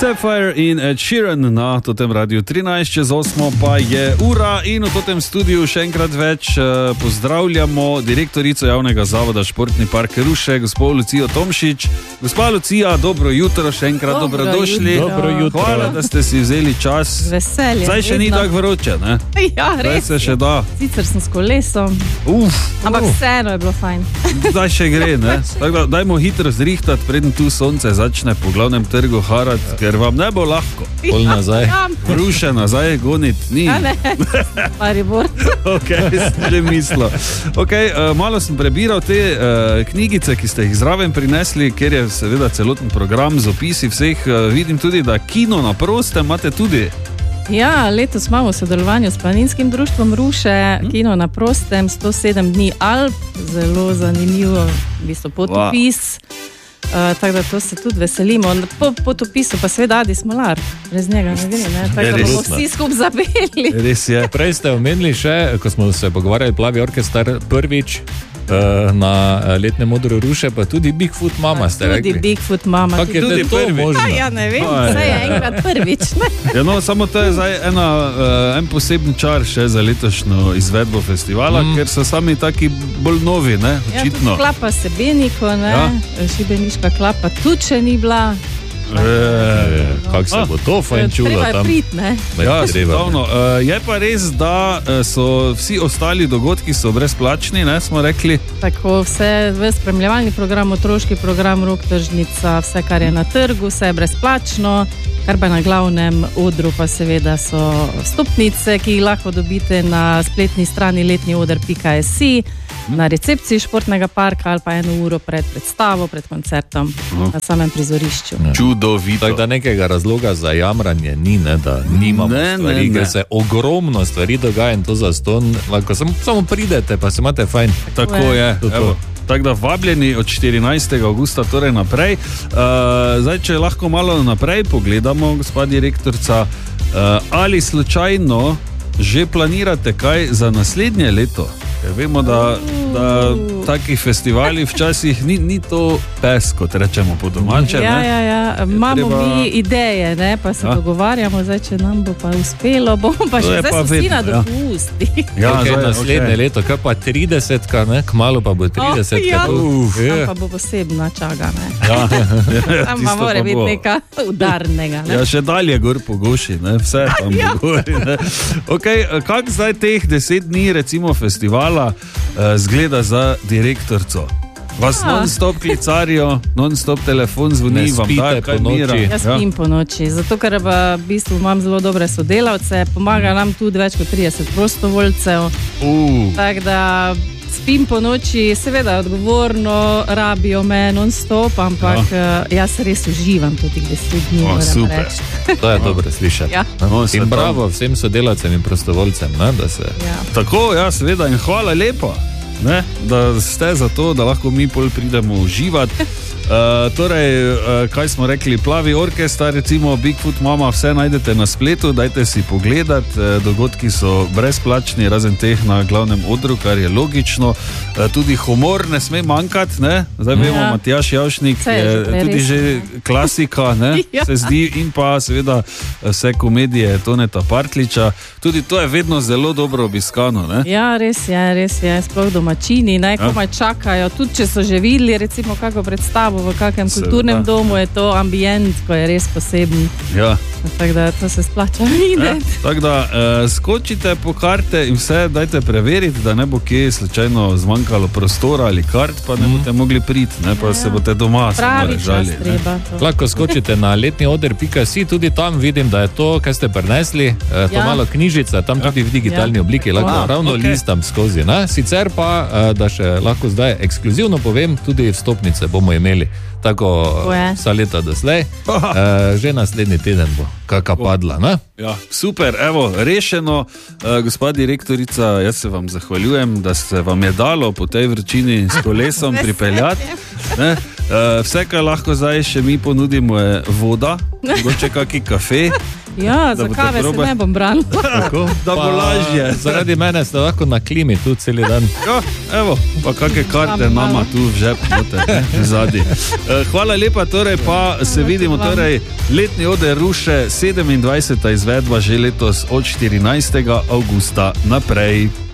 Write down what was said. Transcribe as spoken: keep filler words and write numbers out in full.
Sapphire in Ed Sheeran na totem radiju trinajst čez osmo pa je ura in v totem studiu še enkrat več uh, pozdravljamo direktorico javnega zavoda Športni park Ruše, gospod Lucijo Tomšič. Gospa Lucija, dobro jutro, še enkrat dobro dobrodošli. Jutro. Dobro jutro. Hvala, da ste si vzeli čas. Veselje. Zdaj še vedno. ni tako vroče, ne? Ja, res. Zdaj se še da. Sicer sem s kolesom, Uf, ampak uf. vseeno je bilo fajn. Zdaj še gre, ne? Tako da dajmo hitro zrihtati, preden tu sonce začne po glavnem trgu harati, ker vam ne bo lahko. Pol nazaj. Ja, Ruše nazaj goniti ni. ja ne, Maribor. Ok, sem že mislil. Okay, uh, malo sem prebiral te uh, knjigice, ki ste jih zraven prinesli, ker je seveda celoten program z opisi vseh. Uh, vidim tudi, da kino na prostem imate tudi. Ja, letos imamo v sodelovanju s Planinskim društvom Ruše, hmm? kino na prostem, sto sedem dni Alp, zelo zanimivo, v bistvu potopis. Wow. Uh, tako da to se tudi veselimo. Po potopisu pa seveda Adi Smolar, brez njega ne gre, ne? Tako da bomo vsi skupaj zabili. Res je. Prej ste omenili še, ko smo se pogovarjali Plavi orkestar prvič uh, na letnem odru Ruše, pa tudi Bigfoot Mama ste Tudi rekli. Bigfoot Mama. Kako je Tudi to prvič. možno? A, ja, ne vem, Aj. zdaj je enkrat prvič. Ne? Ja, no, samo to je zdaj ena, uh, en poseben čar še za letošnjo izvedbo festivala, mm. ker so sami taki bolj novi, ne, Ja, očitno. tudi klapa Sebeniko, ne? Ja. Šibeniška klapa tudi še ni bila. E, Kako se bo to fajn čulo Treba je tam? priti, ne? Ja, Treba. stavno. Uh, je pa res, da uh, so vsi ostali dogodki so brezplačni, ne, smo rekli. Tako vse, v spremljevalni program, otroški program, rok tržnica, vse, kar je na trgu, vse je brezplačno. Kar pa na glavnem odru pa seveda so vstopnice, ki jih lahko dobite na spletni strani letnioder pika si, na recepciji športnega parka ali pa eno uro pred predstavo, pred koncertom, No. na samem prizorišču. Čudovito. Tako da nekega razloga za jamranje ni, ne, da nimamo Ne, ne, stvari, ne. ker se ogromno stvari dogaja in to za ston, lahko samo, samo pridete, pa se imate fajn. Tako je. je. To, to. Evo. Tako da vabljeni od štirinajstega avgusta torej naprej. Uh, zdaj, če lahko malo naprej pogledamo, gospa direktorica, uh, ali slučajno že planirate kaj za naslednje leto? Ker vemo, da, da takih festivali včasih ni, ni to pes, kot rečemo po domače. Ja, ne? ja, ja. Imamo treba- mi ideje, ne? Pa se Ja. dogovarjamo, zdaj, če nam bo pa uspelo, bomo pa To še je zdaj pa so vsi vedno, na ja. dopusti. Ja, okay, zdaj, naslednje okej. leto, kaj pa tridesetka, ne, kmalu pa bo tridesetka. ja. Uf, Tam je. pa bo posebna čaga, ne? Ja, Tam tisto pa mora pa biti bo. nekaj udarnega, ne? Ja, še dalje gor po goši, ne? Vse tam ja. gori. Ne? Okay, kako zdaj teh deset dni recimo festivala uh, zgleda za direktorco? Vas Ja. non-stop klicarijo, non-stop telefon zvoni, Ne vam spite dajo kaj ponoči. mira. Jaz spim po noči, zato ker v bistvu imam zelo dobre sodelavce, pomaga nam tudi več kot trideset prostovoljcev, Uh, tako da spim po noči, seveda odgovorno, rabijo me non-stop, ampak ja. jaz res uživam tudi deset dni, O, moram super. reči. To je dobro slišati. Ja. No, se In tam- bravo vsem sodelavcem in prostovoljcem, ne, da se... Ja. Tako, ja, seveda, in hvala lepa, ne, da ste za to, da lahko mi pol pridemo uživati. Uh, torej, uh, kaj smo rekli, Plavi orkestar, recimo Bigfoot Mama, vse najdete na spletu, dajte si pogledati, uh, dogodki so brezplačni, razen teh na glavnem odru, kar je logično. Uh, tudi humor ne sme manjkati, ne? Zdaj vemo, Ja. Matjaž Javšnik Saj je je že tudi res. že klasika, ne, Ja. se zdi, in pa seveda vse komedije Toneta Partliča, tudi to je vedno zelo dobro obiskano, ne? Ja, res je, res je, sploh domačini, naj komaj čakajo, tudi če so že videli recimo kako predstavo v kakem Seveda. kulturnem domu, je to ambient, ko je res poseben, Ja. tako da to se splača Ja, videti. tako da uh, skočite po karte in vse dajte preveriti, da ne bo kje slučajno zmanjkalo prostora ali kart, pa ne boste mogli priti, ne, pa se boste doma samo Pravi čas režali. ne. treba to. Lahko skočite na letnioder pika si, tudi tam vidim, da je to, kar ste prinesli, eh, to Ja. malo knjižica, tam tudi v digitalni Ja. obliki, lahko A, ravno okej. listam skozi. Ne? Sicer pa, eh, da še lahko zdaj ekskluzivno povem, tudi vstopnice bomo imeli. Tako Tako je. vsa leta doslej, Aha. uh, že naslednji teden bo kaka padla. Ne? Ja, super, evo, rešeno. Uh, gospa direktorica, jaz se vam zahvaljujem, da se vam je dalo po tej vročini s kolesom pripeljati. Ne? Uh, vse, kar lahko zdaj še mi ponudimo, je voda, mogoče kakšen kafe. Ja, za boste kave se probali. ne bom branil. Tako, Da bo lažje. Zaradi mene ste lahko na klimi tu cel dan. Ja, evo, pa kakšne karte Samo nama malo. tu v žep noter, ne, v zadnji. Uh, hvala lepa, torej pa se vidimo, torej letni oder Ruše, sedemindvajseta izvedba že letos od štirinajstega avgusta naprej.